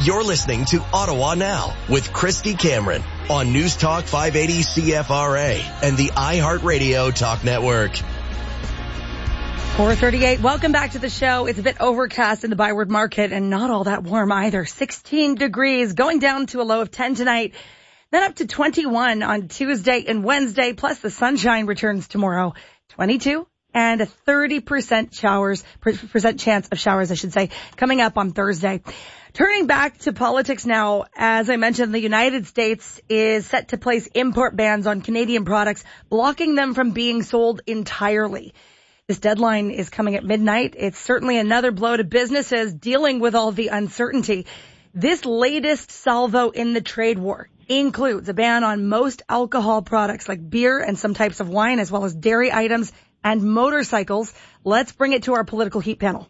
You're listening to Ottawa Now with Christy Cameron on News Talk 580 CFRA and the iHeartRadio Talk Network. 4:38. Welcome back to the show. It's a bit overcast in the Byward Market and not all that warm either. 16 degrees, going down to a low of 10 tonight, then up to 21 on Tuesday and Wednesday, plus the sunshine returns tomorrow. 22 and a 30% chance of showers, coming up on Thursday. Turning back to politics now, as I mentioned, the United States is set to place import bans on Canadian products, blocking them from being sold entirely. This deadline is coming at midnight. It's certainly another blow to businesses dealing with all the uncertainty. This latest salvo in the trade war includes a ban on most alcohol products like beer and some types of wine, as well as dairy items and motorcycles. Let's bring it to our political heat panel.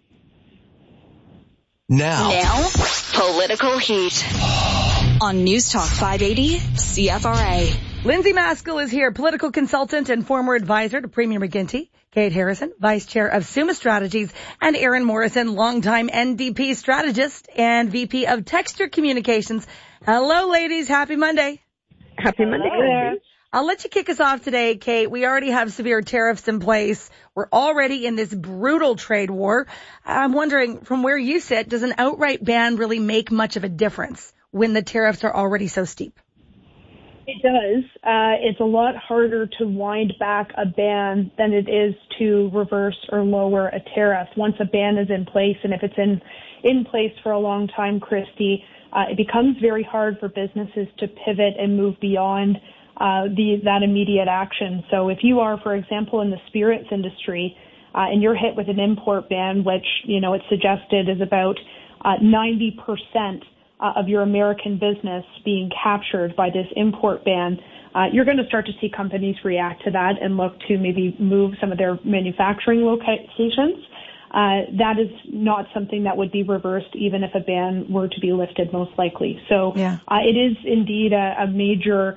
Now, Political Heat on News Talk 580 CFRA. Lindsay Maskell is here, political consultant and former advisor to Premier McGuinty. Kate Harrison, vice chair of Summa Strategies, and Aaron Morrison, longtime NDP strategist and VP of Texture Communications. Hello, ladies. Happy Monday. Happy Monday. I'll let you kick us off today, Kate. We already have severe tariffs in place. We're already in this brutal trade war. I'm wondering, from where you sit, does an outright ban really make much of a difference when the tariffs are already so steep? It does. It's a lot harder to wind back a ban than it is to reverse or lower a tariff. Once a ban is in place, and if it's in place for a long time, Christy, it becomes very hard for businesses to pivot and move beyond that immediate action. So if you are, for example, in the spirits industry, and you're hit with an import ban, which, it's suggested is about 90% of your American business being captured by this import ban, you're going to start to see companies react to that and look to maybe move some of their manufacturing locations. That is not something that would be reversed even if a ban were to be lifted, most likely. So it is indeed a major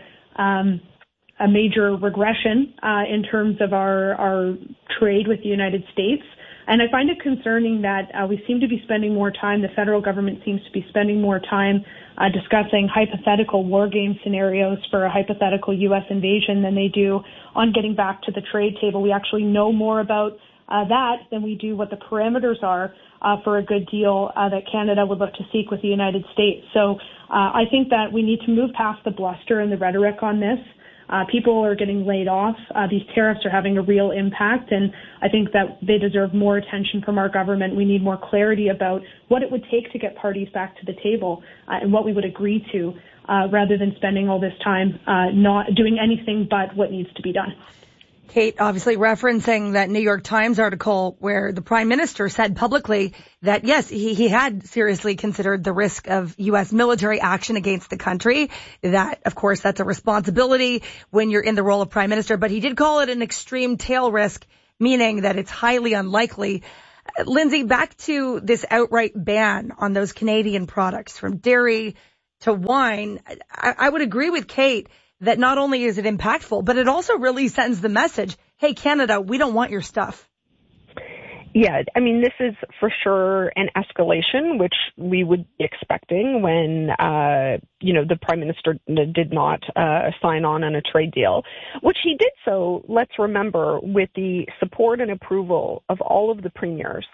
regression in terms of our trade with the United States. And I find it concerning that we seem to be spending more time, the federal government seems to be spending more time discussing hypothetical war game scenarios for a hypothetical U.S. invasion than they do on getting back to the trade table. We actually know more about that than we do what the parameters are for a good deal that Canada would look to seek with the United States. So I think that we need to move past the bluster and the rhetoric on this. People are getting laid off. These tariffs are having a real impact, and I think that they deserve more attention from our government. We need more clarity about what it would take to get parties back to the table and what we would agree to, rather than spending all this time not doing anything but what needs to be done. Kate, obviously referencing that New York Times article where the Prime Minister said publicly that, yes, he had seriously considered the risk of U.S. military action against the country. That, of course, that's a responsibility when you're in the role of Prime Minister. But he did call it an extreme tail risk, meaning that it's highly unlikely. Lindsay, back to this outright ban on those Canadian products, from dairy to wine. I would agree with Kate that not only is it impactful, but it also really sends the message, hey, Canada, we don't want your stuff. Yeah, I mean, this is for sure an escalation, which we would be expecting when, the Prime Minister did not sign on a trade deal, which he did so, let's remember, with the support and approval of all of the premiers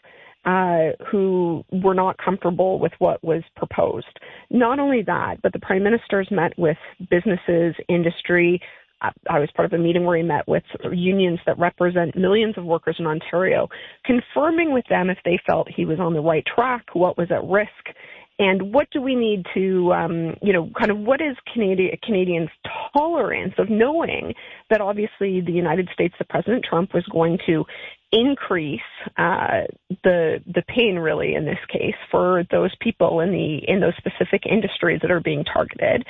who were not comfortable with what was proposed. Not only that, but the Prime Minister's met with businesses, industry. I was part of a meeting where he met with unions that represent millions of workers in Ontario, confirming with them if they felt he was on the right track, what was at risk, and what do we need to, what is Canadians' tolerance of knowing that obviously the United States, that President Trump was going to increase the pain, really, in this case, for those people in those specific industries that are being targeted.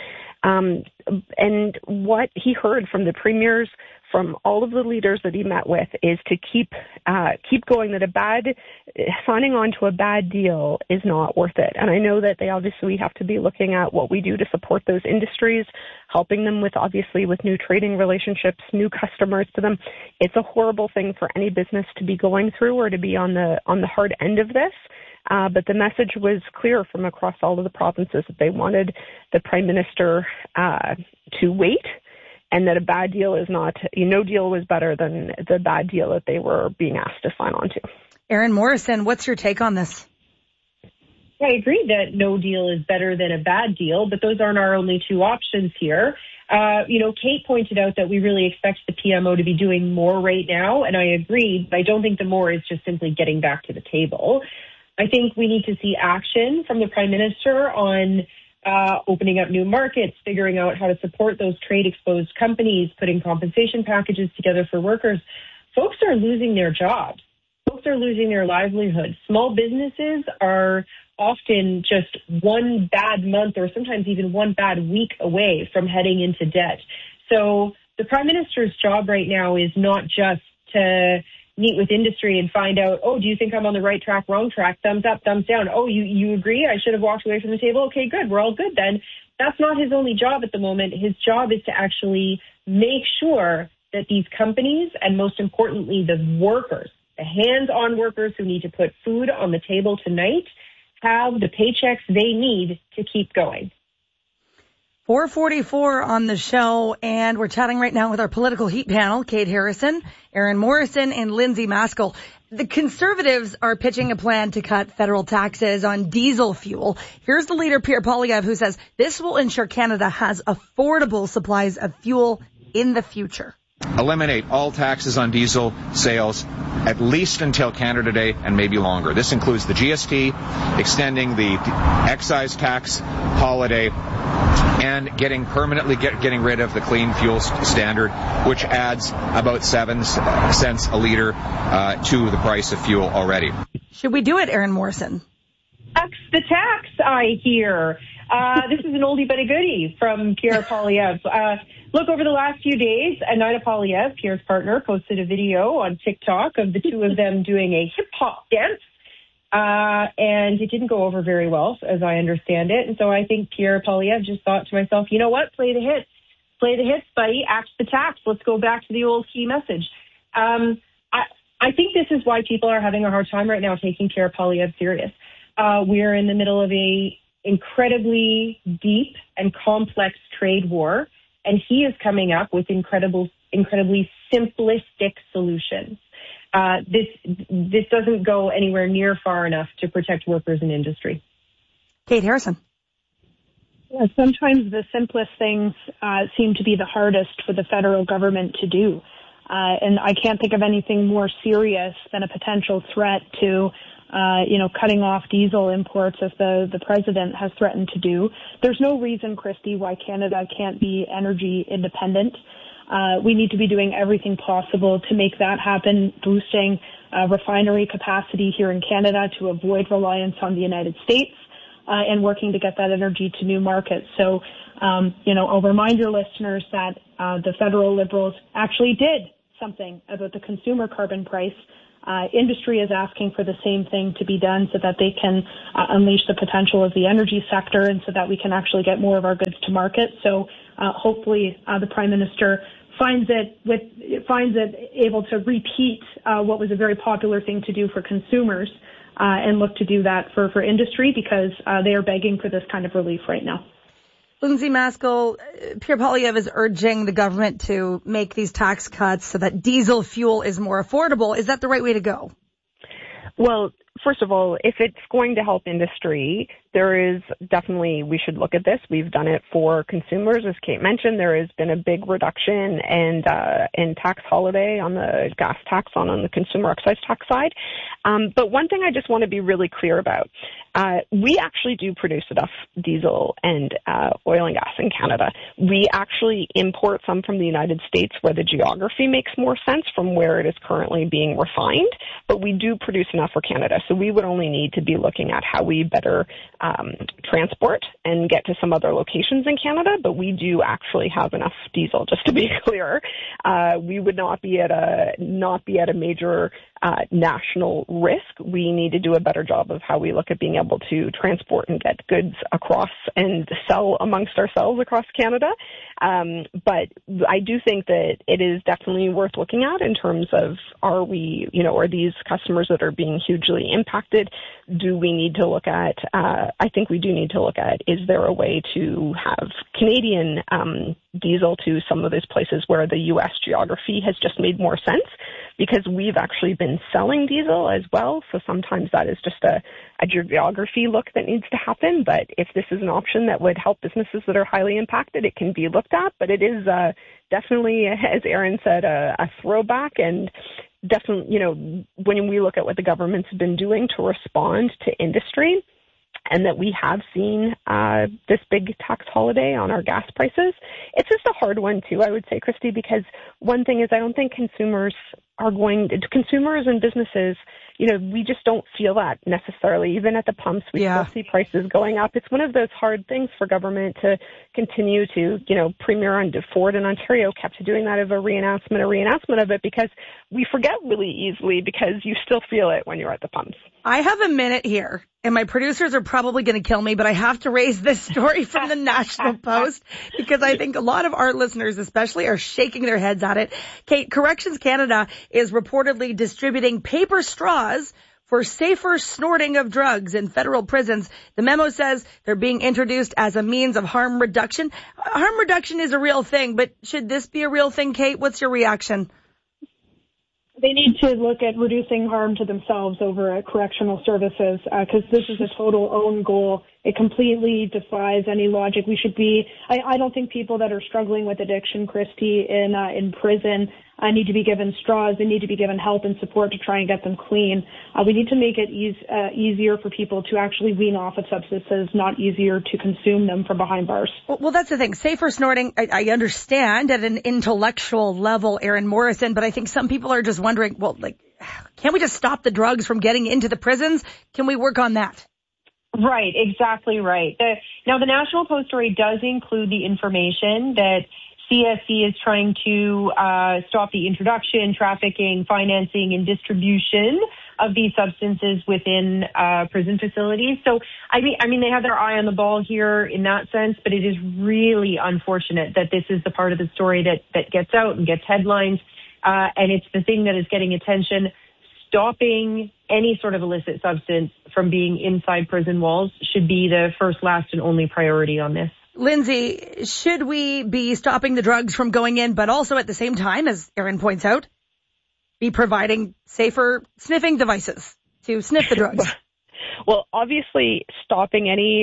And what he heard from the premiers, from all of the leaders that he met with, is to keep going, that signing on to a bad deal is not worth it. And I know that they obviously have to be looking at what we do to support those industries, helping them with new trading relationships, new customers to them. It's a horrible thing for any business to be going through or to be on the hard end of this. But the message was clear from across all of the provinces that they wanted the Prime Minister to wait, and that a bad deal is not, no deal was better than the bad deal that they were being asked to sign on to. Erin Morrison, what's your take on this? I agree that no deal is better than a bad deal, but those aren't our only two options here. Kate pointed out that we really expect the PMO to be doing more right now, and I agree, but I don't think the more is just simply getting back to the table. I think we need to see action from the Prime Minister on opening up new markets, figuring out how to support those trade-exposed companies, putting compensation packages together for workers. Folks are losing their jobs. Folks are losing their livelihoods. Small businesses are often just one bad month or sometimes even one bad week away from heading into debt. So the Prime Minister's job right now is not just to meet with industry and find out, do you think I'm on the right track, wrong track, thumbs up, thumbs down. You agree? I should have walked away from the table. Okay, good. We're all good then. That's not his only job at the moment. His job is to actually make sure that these companies, and most importantly, the workers, the hands-on workers who need to put food on the table tonight, have the paychecks they need to keep going. 4:44 on the show, and we're chatting right now with our political heat panel, Kate Harrison, Erin Morrison, and Lindsay Maskell. The Conservatives are pitching a plan to cut federal taxes on diesel fuel. Here's the leader, Pierre Poilievre, who says this will ensure Canada has affordable supplies of fuel in the future. Eliminate all taxes on diesel sales at least until Canada Day and maybe longer. This includes the GST, extending the excise tax holiday, and permanently getting rid of the clean fuel standard, which adds about 7 cents a liter to the price of fuel already. Should we do it, Erin Morrison? Tax the tax, I hear. This is an oldie but a goodie from Pierre Poilievre. Look, over the last few days, Anita Poilievre, Pierre's partner, posted a video on TikTok of the two of them doing a hip-hop dance. And it didn't go over very well, as I understand it. And so I think Pierre Poilievre just thought to myself, you know what? Play the hits. Play the hits, buddy. Axe the tax. Let's go back to the old key message. I think this is why people are having a hard time right now taking Pierre Poilievre serious. We're in the middle of a incredibly deep and complex trade war, and he is coming up with incredibly simplistic solutions. This doesn't go anywhere near far enough to protect workers and industry. Kate Harrison. Yeah, sometimes the simplest things seem to be the hardest for the federal government to do. And I can't think of anything more serious than a potential threat to cutting off diesel imports as the president has threatened to do. There's no reason, Christy, why Canada can't be energy independent. We need to be doing everything possible to make that happen, boosting refinery capacity here in Canada to avoid reliance on the United States, and working to get that energy to new markets. So, I'll remind your listeners that the federal Liberals actually did something about the consumer carbon price. Industry is asking for the same thing to be done so that they can unleash the potential of the energy sector and so that we can actually get more of our goods to market. So hopefully the Prime Minister finds it able to repeat what was a very popular thing to do for consumers and look to do that for industry, because they are begging for this kind of relief right now. Lindsay Maskell, Pierre Poilievre is urging the government to make these tax cuts so that diesel fuel is more affordable. Is that the right way to go? Well, first of all, if it's going to help industry, there is definitely, we should look at this. We've done it for consumers. As Kate mentioned, there has been a big reduction in tax holiday on the gas tax on the consumer excise tax side. But one thing I just want to be really clear about, we actually do produce enough diesel and oil and gas in Canada. We actually import some from the United States where the geography makes more sense from where it is currently being refined, but we do produce enough for Canada. So we would only need to be looking at how we better transport and get to some other locations in Canada, but we do actually have enough diesel, just to be clear. We would not be at a major national risk. We need to do a better job of how we look at being able to transport and get goods across and sell amongst ourselves across Canada. But I do think that it is definitely worth looking at in terms of, are these customers that are being hugely impacted? Do we need to look at, I think we do need to look at, is there a way to have Canadian diesel to some of those places where the U.S. geography has just made more sense? Because we've actually been selling diesel as well, so sometimes that is just a geography look that needs to happen. But if this is an option that would help businesses that are highly impacted, it can be looked at. But it is definitely, as Aaron said, a throwback, and definitely, when we look at what the government's been doing to respond to industry, and that we have seen this big tax holiday on our gas prices, it's just a hard one too, I would say, Christy, because one thing is I don't think consumers and businesses, we just don't feel that necessarily. Even at the pumps, we still see prices going up. It's one of those hard things for government to continue to, Premier Ford in Ontario kept doing that of a reannouncement of it, because we forget really easily, because you still feel it when you're at the pumps. I have a minute here, and my producers are probably going to kill me, but I have to raise this story from the National Post, because I think a lot of our listeners especially are shaking their heads at it. Kate, Corrections Canada is reportedly distributing paper straws for safer snorting of drugs in federal prisons. The memo says they're being introduced as a means of harm reduction. Harm reduction is a real thing, but should this be a real thing, Kate? What's your reaction? They need to look at reducing harm to themselves over at correctional services, because this is a total own goal. It completely defies any logic. I don't think people that are struggling with addiction, Christy, in prison need to be given straws. They need to be given help and support to try and get them clean. We need to make it easier for people to actually wean off of substances, not easier to consume them from behind bars. Well, that's the thing. Safer snorting, I understand at an intellectual level, Aaron Morrison, but I think some people are just wondering, can't we just stop the drugs from getting into the prisons? Can we work on that? Right, exactly right. Now, the National Post story does include the information that CSC is trying to stop the introduction, trafficking, financing, and distribution of these substances within prison facilities. So, I mean, they have their eye on the ball here in that sense, but it is really unfortunate that this is the part of the story that gets out and gets headlines, and it's the thing that is getting attention. Stopping any sort of illicit substance from being inside prison walls should be the first, last, and only priority on this. Lindsay, should we be stopping the drugs from going in, but also at the same time, as Aaron points out, be providing safer sniffing devices to sniff the drugs? Well, obviously, stopping any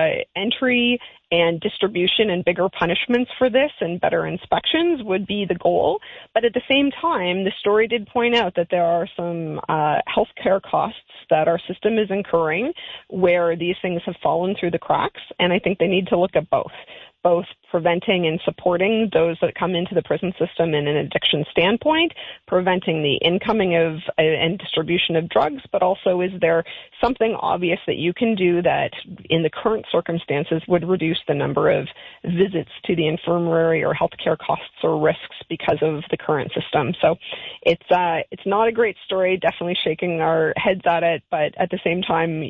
entry and distribution and bigger punishments for this and better inspections would be the goal. But at the same time, the story did point out that there are some healthcare costs that our system is incurring where these things have fallen through the cracks, and I think they need to look at both preventing and supporting those that come into the prison system in an addiction standpoint, preventing the incoming of and distribution of drugs, but also is there something obvious that you can do that in the current circumstances would reduce the number of visits to the infirmary or healthcare costs or risks because of the current system. So it's not a great story, definitely shaking our heads at it, but at the same time,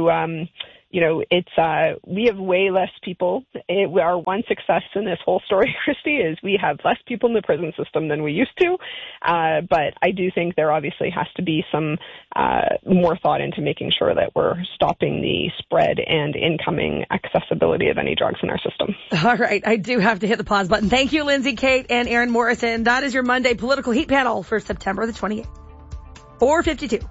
we have way less people. Our one success in this whole story, Christy, is we have less people in the prison system than we used to. But I do think there obviously has to be some more thought into making sure that we're stopping the spread and incoming accessibility of any drugs in our system. All right. I do have to hit the pause button. Thank you, Lindsay, Kate, and Aaron Morrison. That is your Monday political heat panel for September the 28th. 4:52.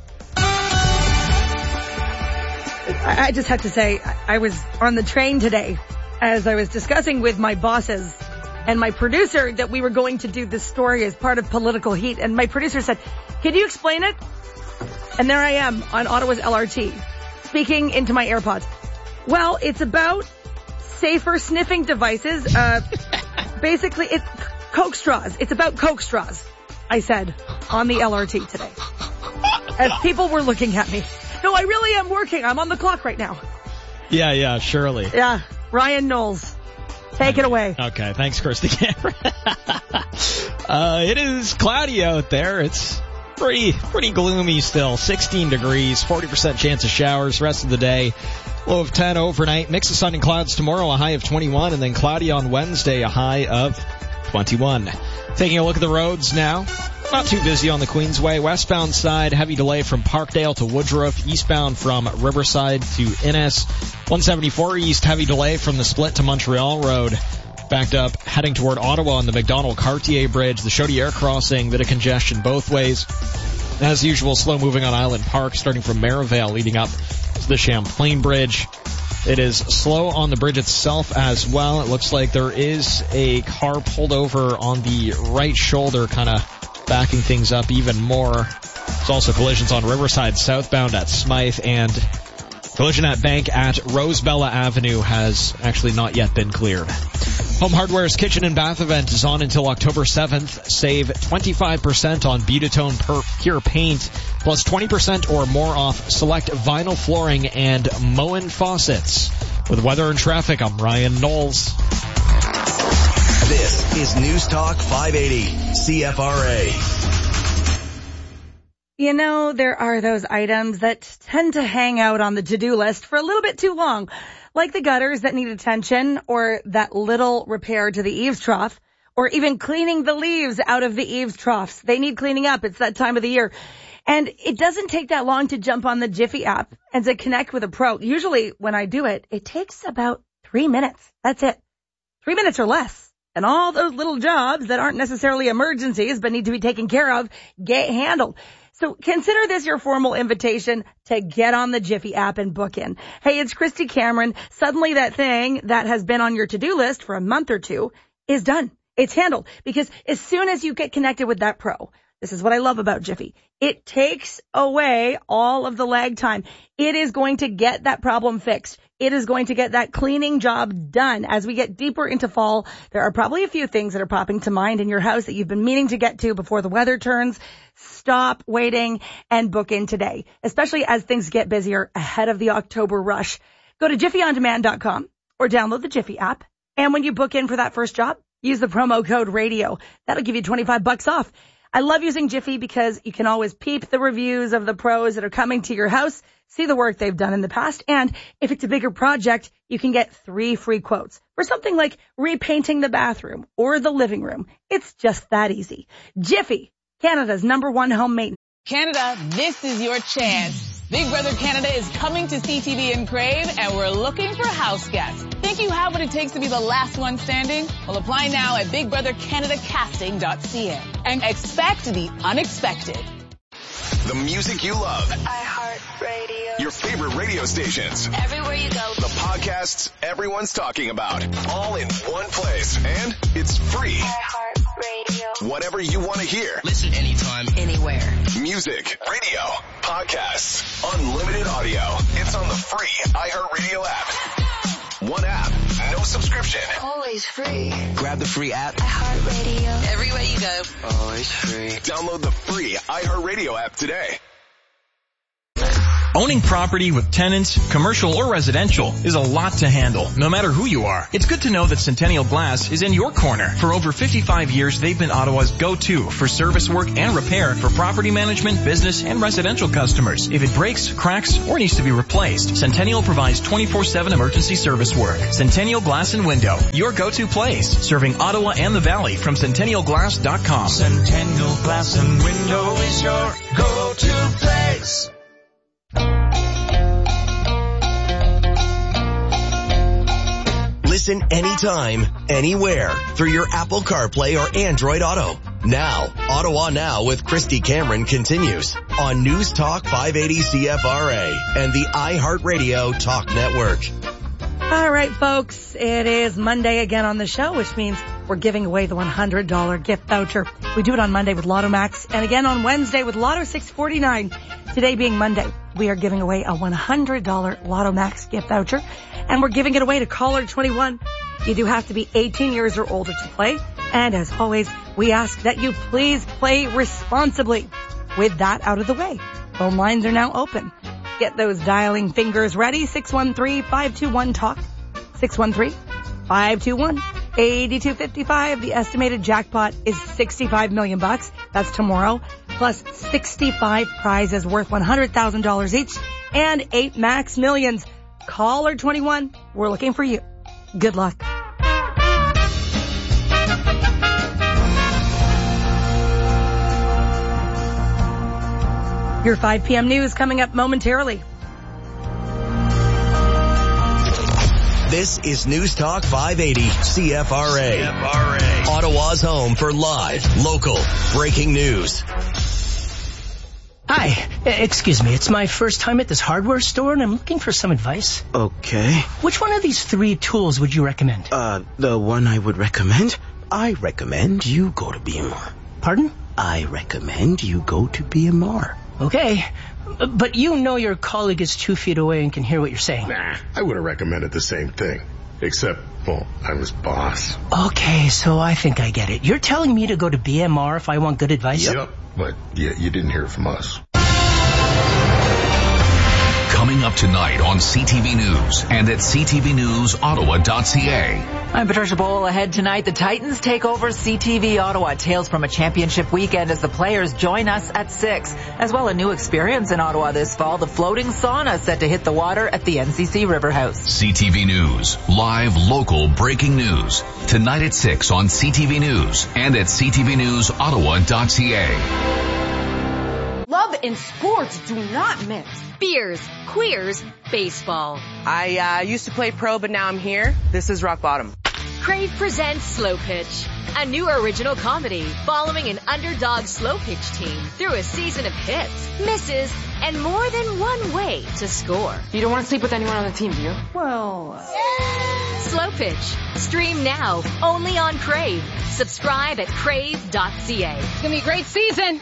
I just have to say, I was on the train today as I was discussing with my bosses and my producer that we were going to do this story as part of Political Heat. And my producer said, "Can you explain it?" And there I am on Ottawa's LRT speaking into my AirPods. Well, it's about safer sniffing devices. Basically, it's Coke straws. It's about Coke straws, I said on the LRT today as people were looking at me. No, I really am working. I'm on the clock right now. Yeah, surely. Yeah, Ryan Knowles. Take it away. Okay, thanks, Christy Cameron. It is cloudy out there. It's pretty gloomy still. 16 degrees, 40% chance of showers. Rest of the day, low of 10 overnight. Mix of sun and clouds tomorrow, a high of 21, and then cloudy on Wednesday, a high of 21. Taking a look at the roads now. Not too busy on the Queensway. Westbound side, heavy delay from Parkdale to Woodruff. Eastbound from Riverside to Innes. 174 East, heavy delay from the split to Montreal Road. Backed up, heading toward Ottawa on the McDonald-Cartier Bridge. The Chaudière crossing, bit of congestion both ways. As usual, slow moving on Island Park, starting from Merivale, leading up to the Champlain Bridge. It is slow on the bridge itself as well. It looks like there is a car pulled over on the right shoulder, kind of backing things up even more. There's also collisions on Riverside southbound at Smythe, and collision at Bank at Rosebella Avenue has actually not yet been cleared. Home Hardware's kitchen and bath event is on until October 7th. Save 25% on Beautitone Pure Paint, plus 20% or more off select vinyl flooring and Moen faucets. With weather and traffic, I'm Ryan Knowles. This is News Talk 580 CFRA. You know, there are those items that tend to hang out on the to-do list for a little bit too long, like the gutters that need attention, or that little repair to the eaves trough, or even cleaning the leaves out of the eaves troughs. They need cleaning up. It's that time of the year. And it doesn't take that long to jump on the Jiffy app and to connect with a pro. Usually when I do it, it takes about 3 minutes. That's it. 3 minutes or less. And all those little jobs that aren't necessarily emergencies but need to be taken care of get handled. So consider this your formal invitation to get on the Jiffy app and book in. Hey, it's Christy Cameron. Suddenly that thing that has been on your to-do list for a month or two is done. It's handled. Because as soon as you get connected with that pro, this is what I love about Jiffy. It takes away all of the lag time. It is going to get that problem fixed. It is going to get that cleaning job done. As we get deeper into fall, there are probably a few things that are popping to mind in your house that you've been meaning to get to before the weather turns. Stop waiting and book in today, especially as things get busier ahead of the October rush. Go to JiffyOnDemand.com or download the Jiffy app. And when you book in for that first job, use the promo code RADIO. That'll give you $25 off. I love using Jiffy because you can always peep the reviews of the pros that are coming to your house, see the work they've done in the past, and if it's a bigger project, you can get 3 free quotes for something like repainting the bathroom or the living room. It's just that easy. Jiffy, Canada's #1 home maintenance. Canada, this is your chance. Big Brother Canada is coming to CTV and Crave, and we're looking for house guests. Think you have what it takes to be the last one standing? Well, apply now at BigBrotherCanadaCasting.ca and expect the unexpected. The music you love. iHeartRadio. Your favorite radio stations. Everywhere you go. The podcasts everyone's talking about. All in one place. And it's free. iHeartRadio. Whatever you want to hear. Listen anytime, anywhere. Music, radio, podcasts, unlimited audio. It's on the free iHeartRadio app. One app, no subscription. Always free. Grab the free app. iHeartRadio. Everywhere you go. Always free. Download the free iHeartRadio app today. Owning property with tenants, commercial or residential, is a lot to handle, no matter who you are. It's good to know that Centennial Glass is in your corner. For over 55 years, they've been Ottawa's go-to for service work and repair for property management, business, and residential customers. If it breaks, cracks, or needs to be replaced, Centennial provides 24/7 emergency service work. Centennial Glass and Window, your go-to place, serving Ottawa and the Valley from CentennialGlass.com. Centennial Glass and Window is your go-to place. Listen anytime, anywhere through your Apple CarPlay or Android Auto. Now, Ottawa Now with Christy Cameron continues on News Talk 580 CFRA and the iHeartRadio Talk Network. All right, folks, it is Monday again on the show, which means we're giving away the $100 gift voucher. We do it on Monday with Lotto Max and again on Wednesday with Lotto 649. Today being Monday, we are giving away a $100 Lotto Max gift voucher, and we're giving it away to caller 21. You do have to be 18 years or older to play, and as always, we ask that you please play responsibly. With that out of the way, phone lines are now open. Get those dialing fingers ready. 613-521-TALK. 613-521-8255. The estimated jackpot is $65 million. That's tomorrow. plus 65 prizes worth $100,000 each and 8 Max Millions. Caller 21, we're looking for you. Good luck. Your 5 p.m. news coming up momentarily. This is News Talk 580 CFRA. Ottawa's home for live, local, breaking news. Hi, excuse me. It's my first time at this hardware store and I'm looking for some advice. Okay. Which one of these 3 tools would you recommend? The one I would recommend? I recommend you go to BMR. Pardon? I recommend you go to BMR. Okay. But you know your colleague is 2 feet away and can hear what you're saying. Nah, I would have recommended the same thing. Except, well, I'm his boss. Okay, so I think I get it. You're telling me to go to BMR if I want good advice? Yep, but yeah, you didn't hear it from us. Coming up tonight on CTV News and at ctvnewsottawa.ca. I'm Patricia Bowl. Ahead tonight, the Titans take over CTV Ottawa. Tales from a championship weekend as the players join us at 6. As well, a new experience in Ottawa this fall, the floating sauna set to hit the water at the NCC River House. CTV News, live, local, breaking news. Tonight at 6 on CTV News and at ctvnewsottawa.ca. Love and sports do not mix. Beers, queers, baseball. I used to play pro, but now I'm here. This is rock bottom. Crave presents Slow Pitch, a new original comedy following an underdog slow pitch team through a season of hits, misses, and more than one way to score. You don't want to sleep with anyone on the team, do you? Well, Slow Pitch. Stream now, only on Crave. Subscribe at crave.ca. It's going to be a great season.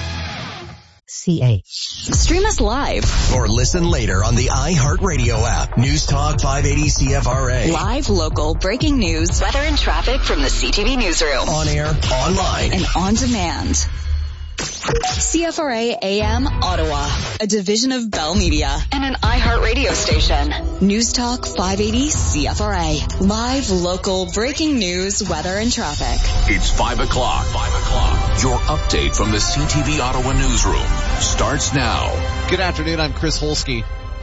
CA. Stream us live or listen later on the iHeartRadio app. News Talk 580 CFRA. Live, local, breaking news, weather and traffic from the CTV newsroom. On air, online, and on demand. CFRA AM Ottawa, a division of Bell Media and an iHeartRadio station. News Talk 580 CFRA. Live, local, breaking news, weather and traffic. It's 5 o'clock. 5 o'clock. Your update from the CTV Ottawa newsroom starts now. Good afternoon. I'm Chris Holsky.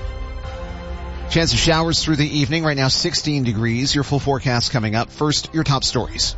Chance of showers through the evening. Right now 16 degrees. Your full forecast coming up. First, your top stories.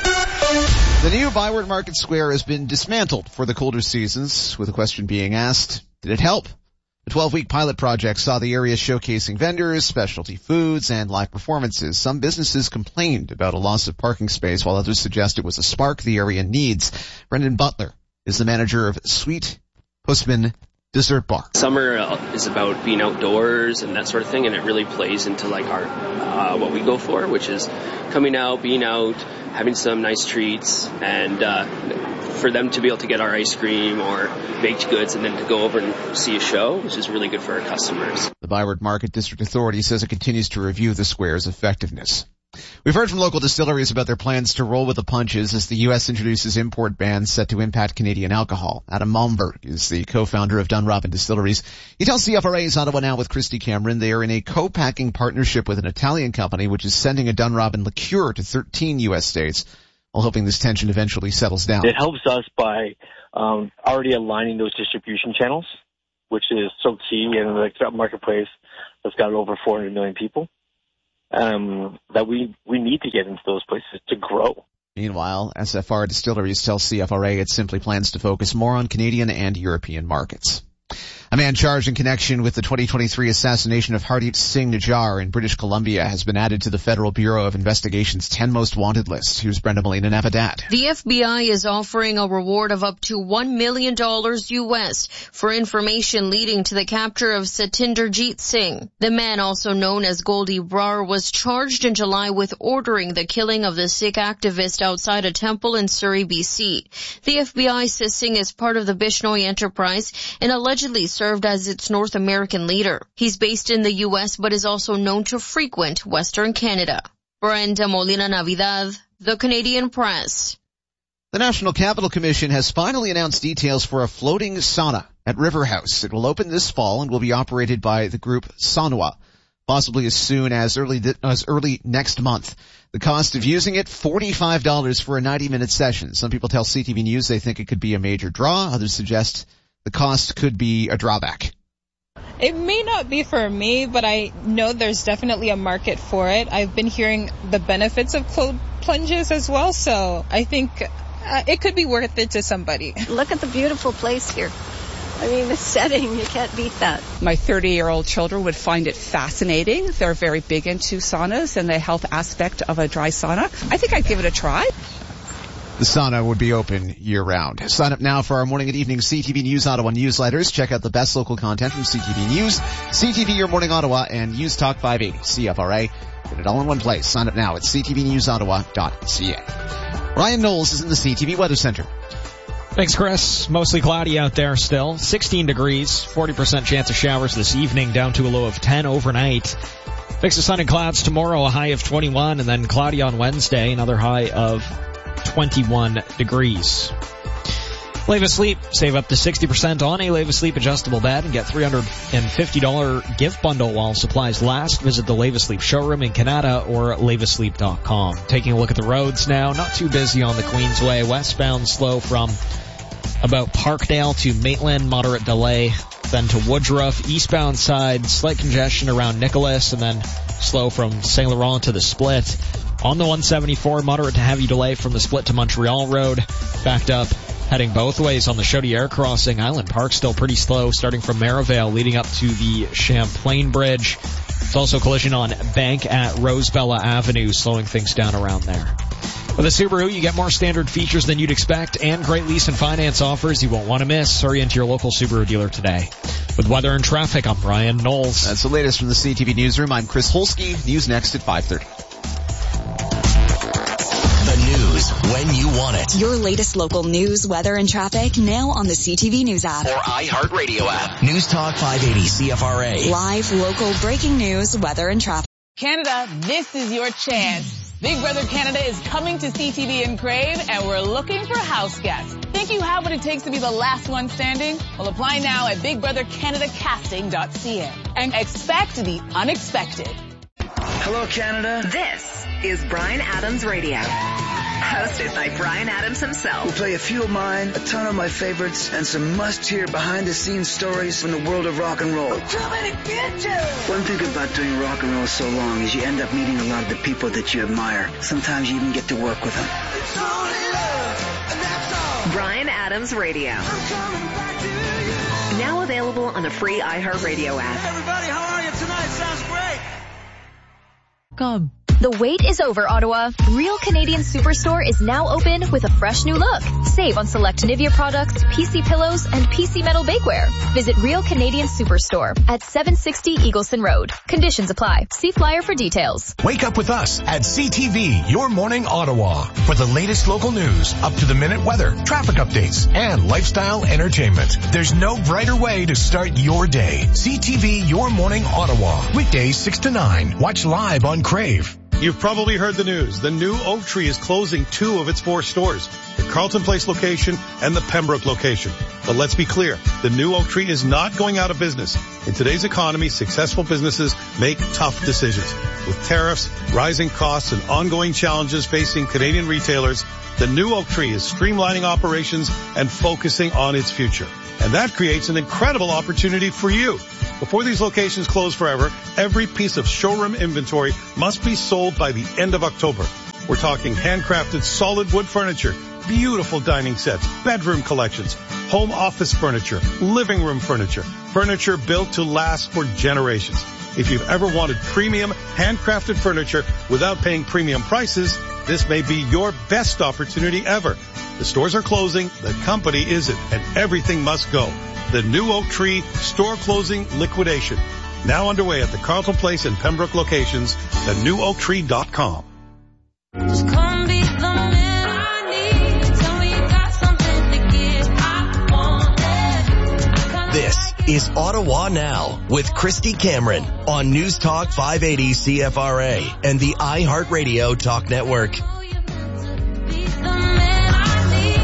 The new Byward Market Square has been dismantled for the colder seasons, with the question being asked, did it help? The 12-week pilot project saw the area showcasing vendors, specialty foods, and live performances. Some businesses complained about a loss of parking space, while others suggest it was a spark the area needs. Brendan Butler is the manager of Sweet Postman Dessert Bar. Summer is about being outdoors and that sort of thing, and it really plays into like our what we go for, which is coming out, being out, having some nice treats, and for them to be able to get our ice cream or baked goods and then to go over and see a show, which is really good for our customers. The Byward Market District Authority says it continues to review the square's effectiveness. We've heard from local distilleries about their plans to roll with the punches as the U.S. introduces import bans set to impact Canadian alcohol. Adam Malmberg is the co-founder of Dunrobin Distilleries. He tells CFRA's Ottawa Now with Christy Cameron they are in a co-packing partnership with an Italian company which is sending a Dunrobin liqueur to 13 U.S. states, while hoping this tension eventually settles down. It helps us by already aligning those distribution channels, which is so key in the marketplace that's got over 400 million people. That we need to get into those places to grow. Meanwhile, SFR Distilleries tells CFRA it simply plans to focus more on Canadian and European markets. A man charged in connection with the 2023 assassination of Hardeep Singh Nijjar in British Columbia has been added to the Federal Bureau of Investigation's 10 most wanted list. Here's Brenda Molina Navidad. The FBI is offering a reward of up to $1 million US for information leading to the capture of Satinderjeet Singh. The man, also known as Goldie Brar, was charged in July with ordering the killing of the Sikh activist outside a temple in Surrey, BC. The FBI says Singh is part of the Bishnoi enterprise and allegedly served as its North American leader. He's based in the U.S. but is also known to frequent Western Canada. Brenda Molina Navidad, The Canadian Press. The National Capital Commission has finally announced details for a floating sauna at River House. It will open this fall and will be operated by the group Sanwa. possibly as soon as early next month. The cost of using it, $45 for a 90-minute session. Some people tell CTV News they think it could be a major draw. Others suggest the cost could be a drawback. It may not be for me, but I know there's definitely a market for it. I've been hearing the benefits of cold plunges as well, so I think it could be worth it to somebody. Look at the beautiful place here. I mean, the setting, you can't beat that. My 30-year-old children would find it fascinating. They're very big into saunas and the health aspect of a dry sauna. I think I'd give it a try. The sauna would be open year-round. Sign up now for our morning and evening CTV News Ottawa newsletters. Check out the best local content from CTV News, CTV Your Morning Ottawa, and News Talk 580 CFRA. Get it all in one place. Sign up now at ctvnewsottawa.ca. Ryan Knowles is in the CTV Weather Center. Thanks, Chris. Mostly cloudy out there still. 16 degrees, 40% chance of showers this evening, down to a low of 10 overnight. Mix of sun and clouds tomorrow, a high of 21, and then cloudy on Wednesday, another high of 21 degrees. Leva Sleep. Save up to 60% on a Leva Sleep adjustable bed and get $350 gift bundle while supplies last. Visit the Leva Sleep showroom in Canada or levasleep.com. Taking a look at the roads now. Not too busy on the Queensway. Westbound slow from about Parkdale to Maitland. Moderate delay. Then to Woodruff. Eastbound side, slight congestion around Nicholas, and then slow from St. Laurent to the Split. On the 174, moderate to heavy delay from the Split to Montreal Road. Backed up heading both ways on the Chaudière crossing. Island Park still pretty slow, starting from Merivale leading up to the Champlain Bridge. It's also collision on Bank at Rosebella Avenue, slowing things down around there. With a Subaru, you get more standard features than you'd expect and great lease and finance offers you won't want to miss. Hurry into your local Subaru dealer today. With weather and traffic, I'm Ryan Knowles. That's the latest from the CTV Newsroom. I'm Chris Holsky. News next at 5:30. The news when you want it. Your latest local news, weather, and traffic now on the CTV News app. Or iHeartRadio app. News Talk 580 CFRA. Live, local, breaking news, weather, and traffic. Canada, this is your chance. Big Brother Canada is coming to CTV in Crave, and we're looking for house guests. Think you have what it takes to be the last one standing? Well, apply now at BigBrotherCanadaCasting.ca and expect the unexpected. Hello, Canada. This is Bryan Adams Radio. Hosted by Bryan Adams himself. We'll play a few of mine, a ton of my favorites, and some must-hear behind-the-scenes stories from the world of rock and roll. One thing about doing rock and roll so long is you end up meeting a lot of the people that you admire. Sometimes you even get to work with them. Bryan Adams Radio. Now available on the free iHeartRadio app. Everybody, how are you tonight? Sounds great. Come. The wait is over, Ottawa. Real Canadian Superstore is now open with a fresh new look. Save on select Nivea products, PC pillows, and PC metal bakeware. Visit Real Canadian Superstore at 760 Eagleson Road. Conditions apply. See flyer for details. Wake up with us at CTV Your Morning Ottawa for the latest local news, up-to-the-minute weather, traffic updates, and lifestyle entertainment. There's no brighter way to start your day. CTV Your Morning Ottawa. Weekdays 6 to 9. Watch live on Crave. You've probably heard the news. The new Oak Tree is closing 2 of its 4 stores, the Carleton Place location and the Pembroke location. But let's be clear, the new Oak Tree is not going out of business. In today's economy, successful businesses make tough decisions. With tariffs, rising costs, and ongoing challenges facing Canadian retailers, the new Oak Tree is streamlining operations and focusing on its future. And that creates an incredible opportunity for you. Before these locations close forever, every piece of showroom inventory must be sold by the end of October. We're talking handcrafted solid wood furniture, beautiful dining sets, bedroom collections, home office furniture, living room furniture, furniture built to last for generations. If you've ever wanted premium handcrafted furniture without paying premium prices, this may be your best opportunity ever. The stores are closing, the company isn't, and everything must go. The new Oak Tree store closing liquidation. Now underway at the Carleton Place and Pembroke locations, thenewoaktree.com. Just come be the man I need. Tell me you got something to give. I want it. This is Ottawa Now with Christy Cameron on News Talk 580 CFRA and the iHeartRadio Talk Network.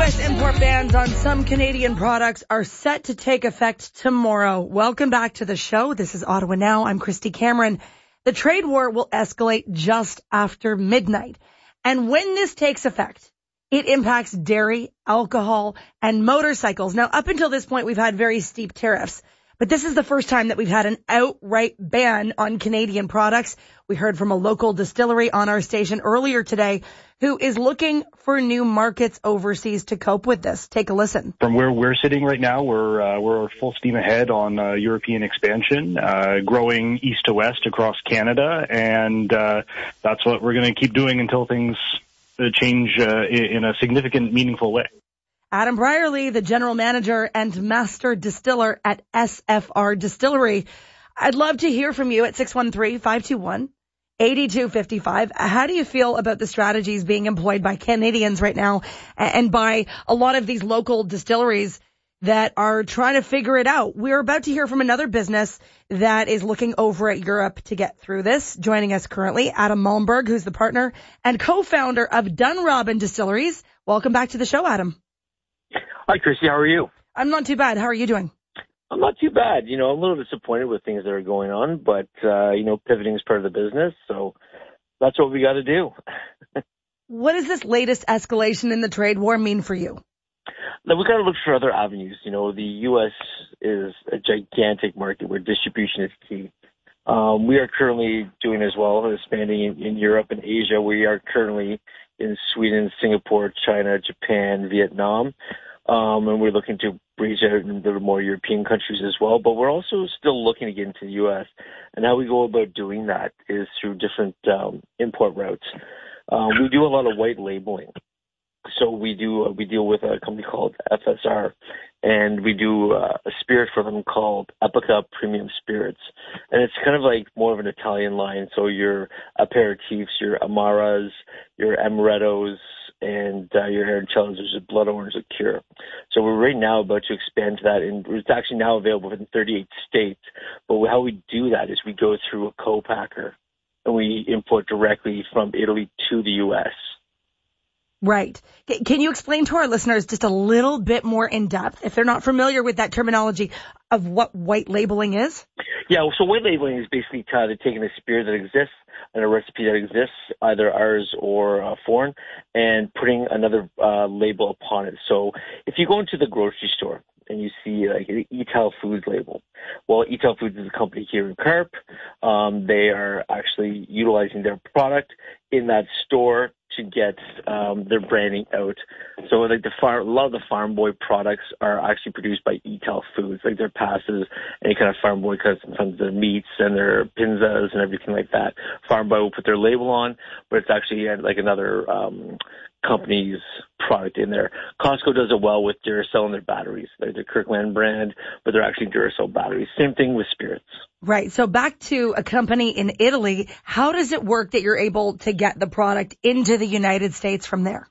U.S. import bans on some Canadian products are set to take effect tomorrow. Welcome back to the show. This is Ottawa Now. I'm Christy Cameron. The trade war will escalate just after midnight. And when this takes effect, it impacts dairy, alcohol, and motorcycles. Now, up until this point, we've had very steep tariffs. But this is the first time that we've had an outright ban on Canadian products. We heard from a local distillery on our station earlier today who is looking for new markets overseas to cope with this. Take a listen. From where we're sitting right now, we're full steam ahead on European expansion, growing east to west across Canada, and that's what we're going to keep doing until things change in a significant, meaningful way. Adam Brierley, the general manager and master distiller at SFR Distillery. I'd love to hear from you at 613-521-8255. How do you feel about the strategies being employed by Canadians right now and by a lot of these local distilleries that are trying to figure it out? We're about to hear from another business that is looking over at Europe to get through this. Joining us currently, Adam Malmberg, who's the partner and co-founder of Dunrobin Distilleries. Welcome back to the show, Adam. Hi, Chrissy. How are you? I'm not too bad. How are you doing? I'm not too bad. I'm a little disappointed with things that are going on, but, pivoting is part of the business, so that's what we got to do. What does this latest escalation in the trade war mean for you? We got to look for other avenues. The U.S. is a gigantic market where distribution is key. We are currently doing as well, expanding in Europe and Asia. We are currently in Sweden, Singapore, China, Japan, Vietnam. And we're looking to reach out into more European countries as well. But we're also still looking to get into the U.S. And how we go about doing that is through different import routes. We do a lot of white labeling. So we deal with a company called FSR, and we do a spirit for them called Epica Premium Spirits. And it's kind of like more of an Italian line. So your aperitifs, your Amaras, your Amarettos, and your Arancellos, there's a blood orange liqueur. So we're right now about to expand to that, and it's actually now available in 38 states. But how we do that is we go through a co-packer, and we import directly from Italy to the U.S. Right. Can you explain to our listeners just a little bit more in depth, if they're not familiar with that terminology, of what white labeling is? Yeah, so white labeling is basically kind of taking a spirit that exists and a recipe that exists, either ours or foreign, and putting another label upon it. So if you go into the grocery store and you see like an Etal Foods label, well, Etal Foods is a company here in Carp. They are actually utilizing their product in that store to get their branding out. So like a lot of the Farm Boy products are actually produced by Etal Foods, like their pastas, any kind of Farm Boy cuts, sometimes their meats and their pinzas and everything like that. Farm Boy will put their label on, but it's actually like another company's product in there. Costco does it well with Duracell and their batteries. They're the Kirkland brand, but they're actually Duracell batteries. Same thing with spirits. Right. So back to a company in Italy, how does it work that you're able to get the product into the United States from there?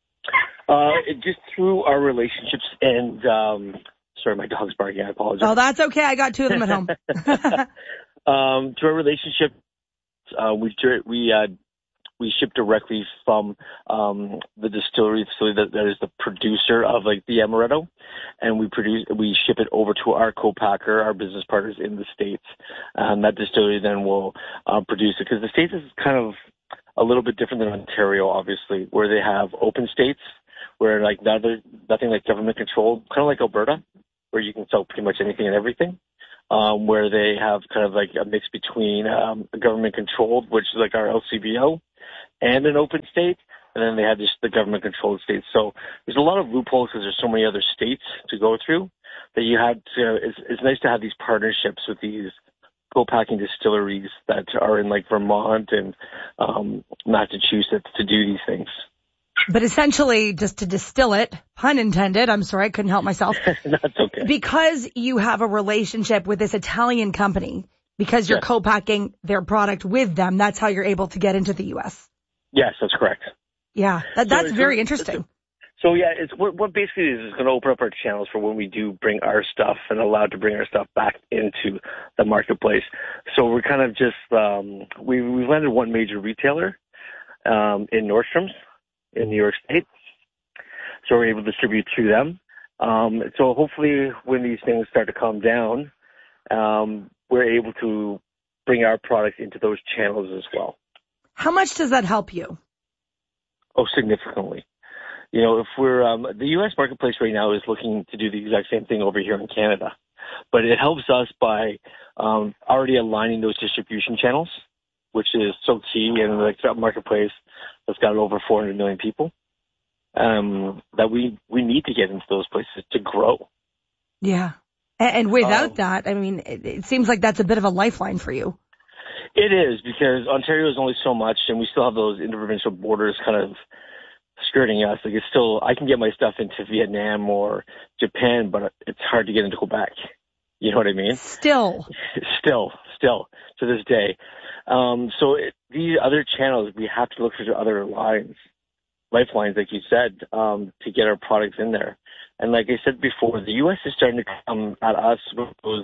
Just through our relationships and, sorry, my dog's barking. I apologize. Oh, that's okay. I got two of them at home. Through our relationship, we ship directly from the distillery facility that is the producer of like the Amaretto, and we ship it over to our co-packer, our business partners in the States. That distillery then will produce it, because the States is kind of a little bit different than Ontario, obviously, where they have open states where like nothing like government controlled, kind of like Alberta, where you can sell pretty much anything and everything. Where they have kind of like a mix between government controlled, which is like our LCBO, and an open state, and then they have just the government controlled states. So there's a lot of loopholes because there's so many other states to go through that you have to. It's nice to have these partnerships with these co-packing distilleries that are in like Vermont and Massachusetts to do these things. But essentially, just to distill it, pun intended, I'm sorry, I couldn't help myself. That's okay. Because you have a relationship with this Italian company, because you're co-packing their product with them, that's how you're able to get into the U.S. Yes, that's correct. Yeah, that's very interesting. So yeah, it's what basically is going to open up our channels for when we do bring our stuff and allowed to bring our stuff back into the marketplace. So we're kind of just, we've landed one major retailer in Nordstrom's in New York State. So we're able to distribute through them. So hopefully when these things start to calm down, we're able to bring our products into those channels as well. How much does that help you? Oh, significantly. You know, if we're, the U.S. marketplace right now is looking to do the exact same thing over here in Canada, but it helps us by already aligning those distribution channels, which is so key in the marketplace that's got over 400 million people, that we need to get into those places to grow. Yeah. And without that, I mean, it seems like that's a bit of a lifeline for you. It is, because Ontario is only so much, and we still have those interprovincial borders kind of skirting us. Like, it's still, I can get my stuff into Vietnam or Japan, but it's hard to get into Quebec. You know what I mean? Still to this day. These other channels, we have to look for other lifelines, like you said, to get our products in there. And like I said before, the U.S. is starting to come at us with those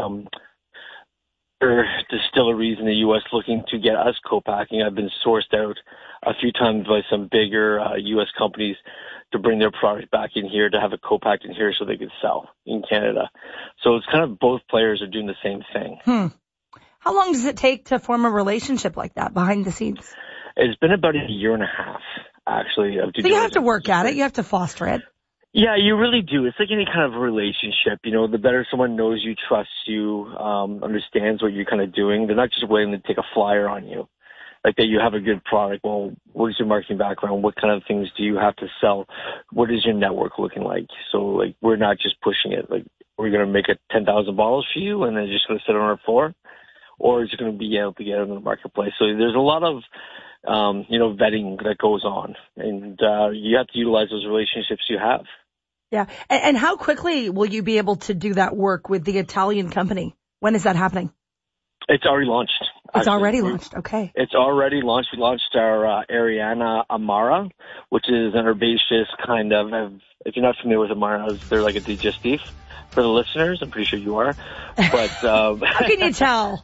distilleries in the U.S. looking to get us co-packing. I've been sourced out a few times by some bigger U.S. companies to bring their product back in here, to have it co-packed in here so they could sell in Canada. So it's kind of both players are doing the same thing. How long does it take to form a relationship like that behind the scenes? It's been about a year and a half, actually. So you have to work at it. You have to foster it. Yeah, you really do. It's like any kind of relationship. You know, the better someone knows you, trusts you, understands what you're kind of doing, they're not just willing to take a flyer on you. Like that you have a good product. Well, what is your marketing background? What kind of things do you have to sell? What is your network looking like? So, like, we're not just pushing it. Like, we're going to make it 10,000 bottles for you and then just going to sit on our floor? Or is it going to be able to get it in the marketplace? So there's a lot of, vetting that goes on. And you have to utilize those relationships you have. Yeah. And how quickly will you be able to do that work with the Italian company? When is that happening? It's already launched. It's already launched. Okay. It's already launched. We launched our Ariana Amara, which is an herbaceous kind of, if you're not familiar with Amaras, they're like a digestif. For the listeners, I'm pretty sure you are. But how can you tell?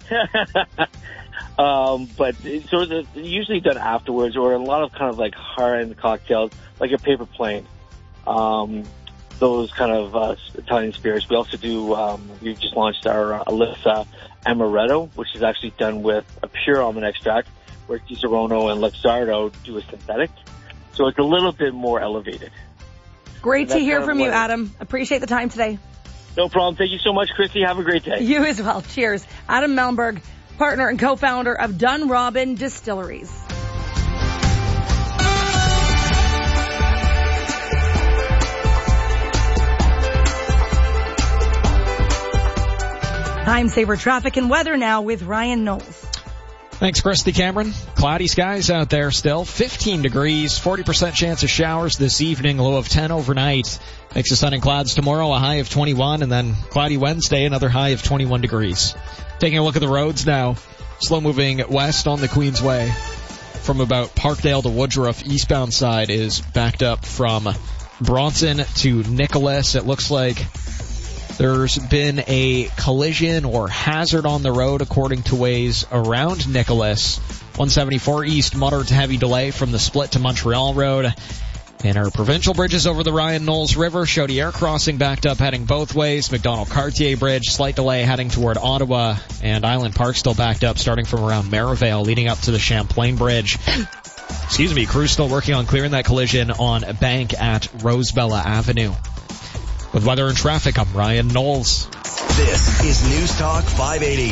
But it's usually done afterwards, or a lot of kind of like high-end cocktails, like a paper plane. Those kind of Italian spirits. We also do, we just launched our Alyssa Amaretto, which is actually done with a pure almond extract, where Disaronno and Luxardo do a synthetic. So it's a little bit more elevated. Great to hear from you, Adam. Appreciate the time today. No problem. Thank you so much, Christy. Have a great day. You as well. Cheers. Adam Melmberg, partner and co-founder of Dunrobin Distilleries. Time saver traffic and weather now with Ryan Knowles. Thanks, Christy Cameron. Cloudy skies out there still. 15 degrees, 40% chance of showers this evening, low of 10 overnight. Mix of sun and clouds tomorrow, a high of 21, and then cloudy Wednesday, another high of 21 degrees. Taking a look at the roads now. Slow moving west on the Queensway from about Parkdale to Woodruff. Eastbound side is backed up from Bronson to Nicholas. It looks like there's been a collision or hazard on the road according to Waze around Nicholas. 174 east, moderate to heavy delay from the split to Montreal Road. And our provincial bridges over the Ryan Knowles River, Chaudière crossing backed up heading both ways. McDonald-Cartier Bridge, slight delay heading toward Ottawa. And Island Park still backed up starting from around Merivale leading up to the Champlain Bridge. Crews still working on clearing that collision on a bank at Rosebella Avenue. With weather and traffic, I'm Ryan Knowles. This is News Talk 580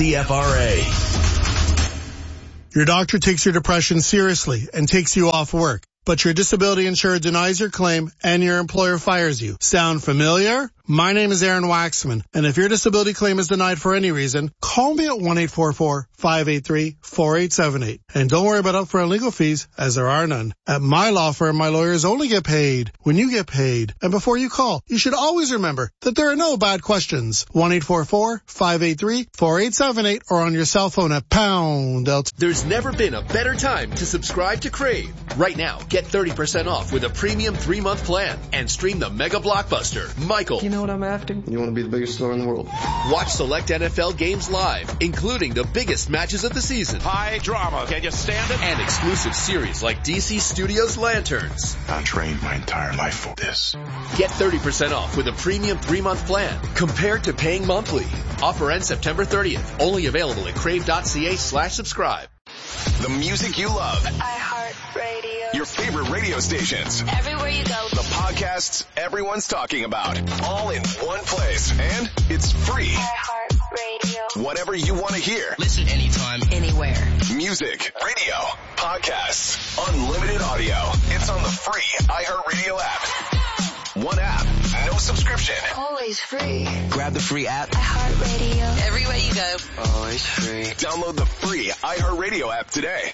CFRA. Your doctor takes your depression seriously and takes you off work, but your disability insurer denies your claim and your employer fires you. Sound familiar? My name is Aaron Waxman, and if your disability claim is denied for any reason, call me at 1-844-583-4878. And don't worry about upfront legal fees, as there are none. At my law firm, my lawyers only get paid when you get paid. And before you call, you should always remember that there are no bad questions. 1-844-583-4878 or on your cell phone at pound. There's never been a better time to subscribe to Crave. Right now, get 30% off with a premium 3-month plan and stream the mega blockbuster, Michael. know what I'm after? You want to be the biggest star in the world. Watch select NFL games live, including the biggest matches of the season. High drama. Can you stand it? And exclusive series like DC Studios Lanterns. I trained my entire life for this. Get 30% off with a premium 3-month plan compared to paying monthly. Offer ends September 30th. Only available at crave.ca/subscribe. The music you love. iHeartRadio. Your favorite radio stations. Everywhere you go. The podcasts everyone's talking about. All in one place. And it's free. iHeartRadio. Whatever you want to hear. Listen anytime, anywhere. Music, radio, podcasts, unlimited audio. It's on the free iHeartRadio app. One app, no subscription. Always free. Grab the free app. iHeartRadio. Everywhere you go. Always free. Download the free iHeartRadio app today.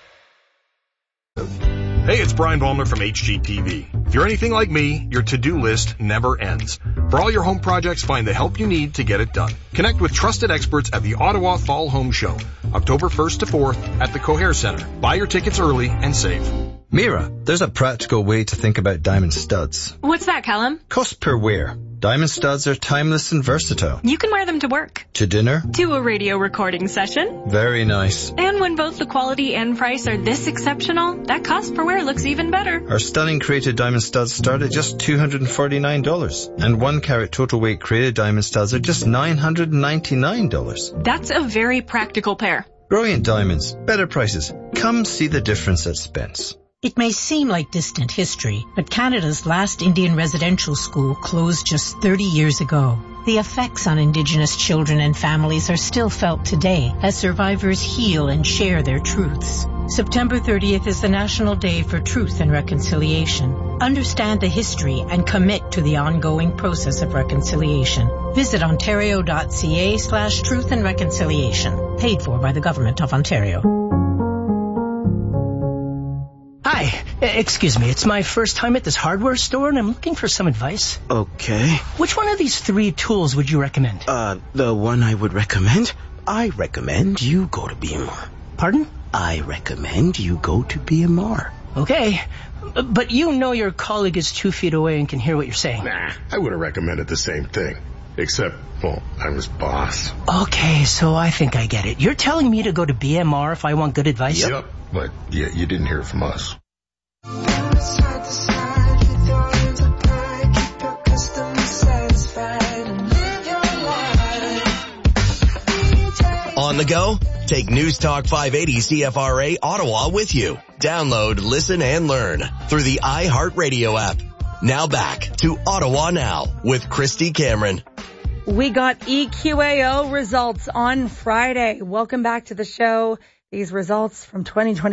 Hey, it's Brian Ballmer from HGTV. If you're anything like me, your to-do list never ends. For all your home projects, find the help you need to get it done. Connect with trusted experts at the Ottawa Fall Home Show, October 1st to 4th at the Coher Center. Buy your tickets early and save. Mira, there's a practical way to think about diamond studs. What's that, Callum? Cost per wear. Diamond studs are timeless and versatile. You can wear them to work. To dinner. To a radio recording session. Very nice. And when both the quality and price are this exceptional, that cost per wear looks even better. Our stunning created diamond studs start at just $249. And 1 carat total weight created diamond studs are just $999. That's a very practical pair. Brilliant diamonds. Better prices. Come see the difference at Spence. It may seem like distant history, but Canada's last Indian residential school closed just 30 years ago. The effects on Indigenous children and families are still felt today as survivors heal and share their truths. September 30th is the National Day for Truth and Reconciliation. Understand the history and commit to the ongoing process of reconciliation. Visit ontario.ca/truth and reconciliation. Paid for by the Government of Ontario. Hi, excuse me, it's my first time at this hardware store and I'm looking for some advice. Okay. Which one of these 3 tools would you recommend? The one I would recommend? I recommend you go to BMR. Pardon? I recommend you go to BMR. Okay, but you know your colleague is 2 feet away and can hear what you're saying. Nah, I would have recommended the same thing. Except, well, I'm his boss. Okay, so I think I get it. You're telling me to go to BMR if I want good advice? Yep, but you didn't hear from us. On the go? Take News Talk 580 CFRA Ottawa with you. Download, listen, and learn through the iHeartRadio app. Now back to Ottawa Now with Christy Cameron. We got EQAO results on Friday. Welcome back to the show. These results from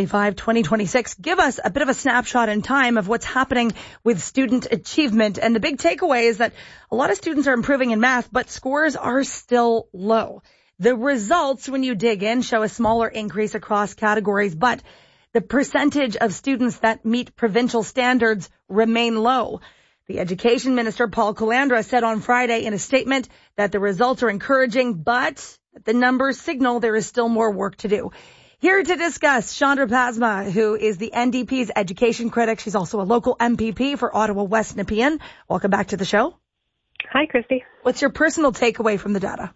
2025-2026 give us a bit of a snapshot in time of what's happening with student achievement. And the big takeaway is that a lot of students are improving in math, but scores are still low. The results, when you dig in, show a smaller increase across categories, but the percentage of students that meet provincial standards remain low. The Education Minister, Paul Calandra, said on Friday in a statement that the results are encouraging, but the numbers signal there is still more work to do. Here to discuss, Chandra Pasma, who is the NDP's education critic. She's also a local MPP for Ottawa West Nepean. Welcome back to the show. Hi, Christy. What's your personal takeaway from the data?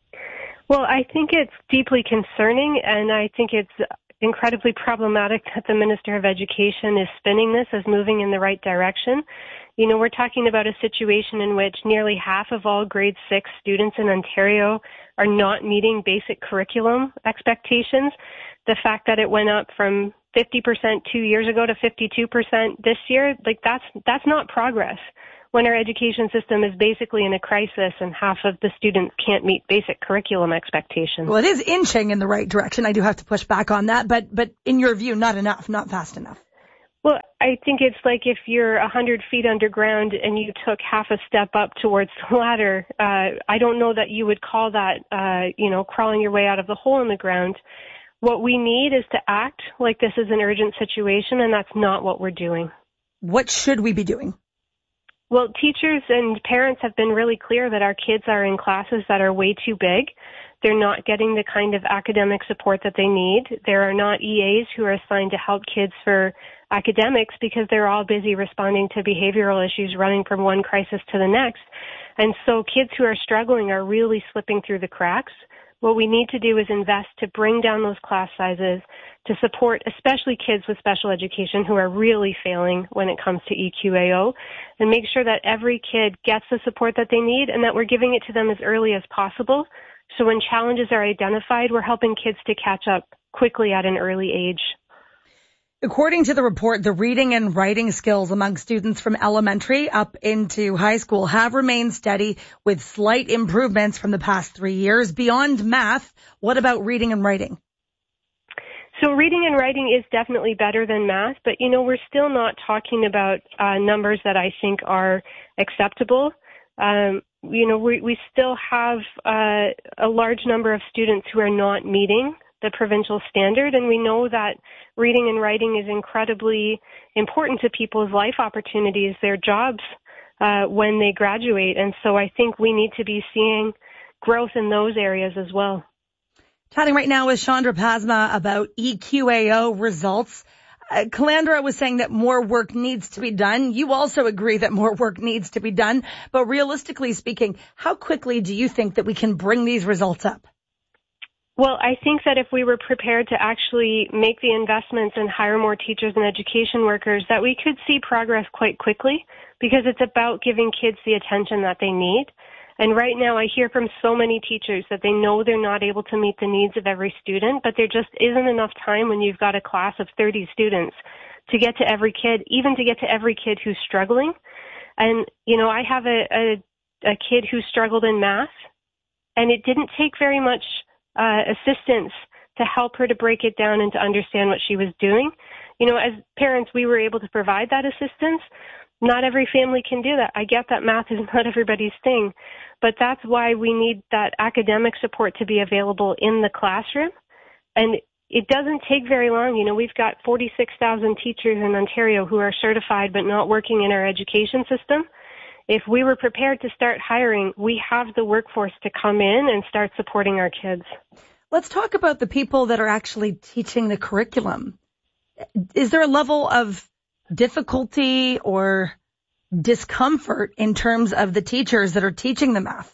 Well, I think it's deeply concerning, and I think it's incredibly problematic that the Minister of Education is spinning this as moving in the right direction. You know, we're talking about a situation in which nearly half of all grade 6 students in Ontario are not meeting basic curriculum expectations. The fact that it went up from 50% 2 years ago to 52% this year, like that's not progress when our education system is basically in a crisis and half of the students can't meet basic curriculum expectations. Well, it is inching in the right direction. I do have to push back on that, but in your view, not enough, not fast enough. Well, I think it's like if you're 100 feet underground and you took half a step up towards the ladder, I don't know that you would call that, crawling your way out of the hole in the ground. What we need is to act like this is an urgent situation, and that's not what we're doing. What should we be doing? Well, teachers and parents have been really clear that our kids are in classes that are way too big. They're not getting the kind of academic support that they need. There are not EAs who are assigned to help kids for academics because they're all busy responding to behavioral issues running from one crisis to the next. And so kids who are struggling are really slipping through the cracks. What we need to do is invest to bring down those class sizes, to support especially kids with special education who are really failing when it comes to EQAO, and make sure that every kid gets the support that they need and that we're giving it to them as early as possible. So when challenges are identified, we're helping kids to catch up quickly at an early age. According to the report, the reading and writing skills among students from elementary up into high school have remained steady with slight improvements from the past 3 years. Beyond math, what about reading and writing? So reading and writing is definitely better than math, but, we're still not talking about numbers that I think are acceptable. We still have a large number of students who are not meeting the provincial standard, and we know that reading and writing is incredibly important to people's life opportunities, their jobs, when they graduate. And so I think we need to be seeing growth in those areas as well. Chatting right now with Chandra Pasma about EQAO results. Calandra was saying that more work needs to be done. You also agree that more work needs to be done. But realistically speaking, how quickly do you think that we can bring these results up? Well, I think that if we were prepared to actually make the investments and hire more teachers and education workers, that we could see progress quite quickly, because it's about giving kids the attention that they need. And right now I hear from so many teachers that they know they're not able to meet the needs of every student, but there just isn't enough time when you've got a class of 30 students to get to every kid, even to get to every kid who's struggling. And, I have a kid who struggled in math, and it didn't take very much assistance to help her to break it down and to understand what she was doing. As parents, we were able to provide that assistance. Not every family can do that. I get that math is not everybody's thing, but that's why we need that academic support to be available in the classroom. And it doesn't take very long. We've got 46,000 teachers in Ontario who are certified but not working in our education system. If we were prepared to start hiring, we have the workforce to come in and start supporting our kids. Let's talk about the people that are actually teaching the curriculum. Is there a level of difficulty or discomfort in terms of the teachers that are teaching the math?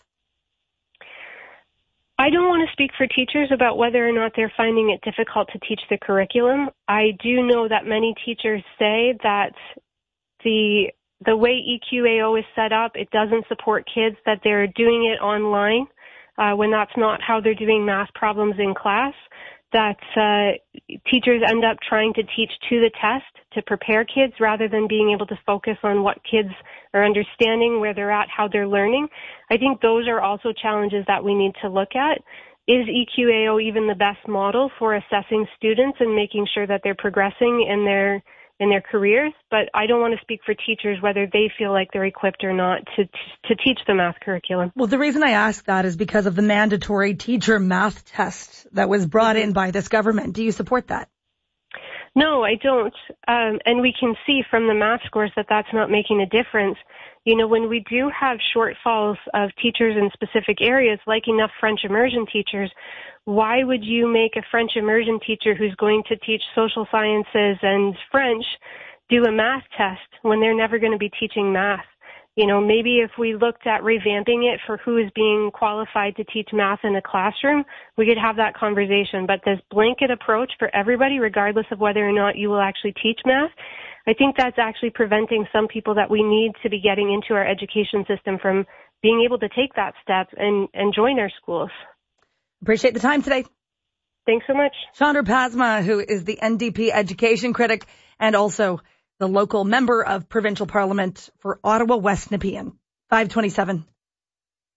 I don't want to speak for teachers about whether or not they're finding it difficult to teach the curriculum. I do know that many teachers say that the way EQAO is set up, it doesn't support kids, that they're doing it online when that's not how they're doing math problems in class, that teachers end up trying to teach to the test to prepare kids rather than being able to focus on what kids are understanding, where they're at, how they're learning. I think those are also challenges that we need to look at. Is EQAO even the best model for assessing students and making sure that they're progressing in their careers? But I don't want to speak for teachers whether they feel like they're equipped or not to teach the math curriculum. Well, the reason I ask that is because of the mandatory teacher math test that was brought in by this government. Do you support that? No, I don't. And we can see from the math scores that that's not making a difference. When we do have shortfalls of teachers in specific areas, like enough French immersion teachers, why would you make a French immersion teacher who's going to teach social sciences and French do a math test when they're never going to be teaching math? Maybe if we looked at revamping it for who is being qualified to teach math in a classroom, we could have that conversation. But this blanket approach for everybody, regardless of whether or not you will actually teach math, I think that's actually preventing some people that we need to be getting into our education system from being able to take that step and join our schools. Appreciate the time today. Thanks so much. Chandra Pasma, who is the NDP education critic and also the local member of provincial parliament for Ottawa West Nepean. 527.